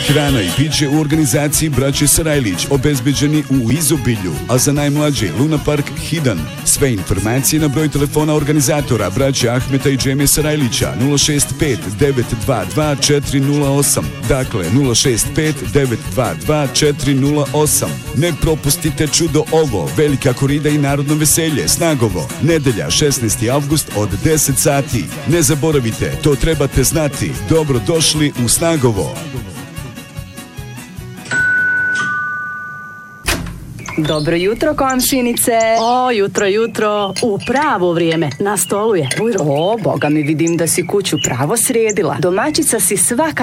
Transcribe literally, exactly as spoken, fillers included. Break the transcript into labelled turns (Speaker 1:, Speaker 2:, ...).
Speaker 1: hrana i piće u organizaciji braće Sarajlić, obezbeđeni u izobilju, a za najmlađe Luna Park Hidan. Sve informacije na broj telefona organizatora braće Ahmeta i Džeme Sarajlića nula šest pet devet dva dva četiri nula osam. Dakle, nula šest pet devet dva dva četiri nula osam. Ne propustite čudo ovo, velika korida i narodno veselje, Snagovo, nedelja šesnaesti avgust od deset sati. Ne zaboravite, to trebate znati. Dobro došli u Snagovo.
Speaker 2: Dobro jutro, komšinice.
Speaker 3: O, jutro, jutro. U pravo vrijeme. Na stolu je. Bujro.
Speaker 2: O, boga mi, vidim da si kuću pravo sredila. Domaćica si svaka